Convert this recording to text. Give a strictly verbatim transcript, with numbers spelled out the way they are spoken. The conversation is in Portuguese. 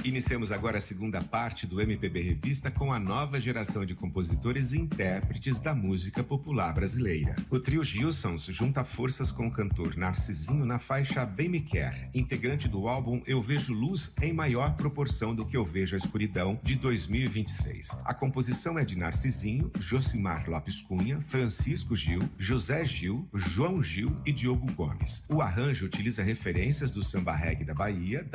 Iniciamos agora a segunda parte do M P B Revista com a nova geração de compositores e intérpretes da música popular brasileira. O trio Gilsons junta forças com o cantor Narcisinho na faixa Bem Me Quer, integrante do álbum Eu Vejo Luz em Maior Proporção do que Eu Vejo a Escuridão, de dois mil e vinte e seis. A composição é de Narcisinho, Josimar Lopes Cunha, Francisco Gil, José Gil, João Gil e Diogo Gomes. O arranjo utiliza referências do samba reggae da Bahia,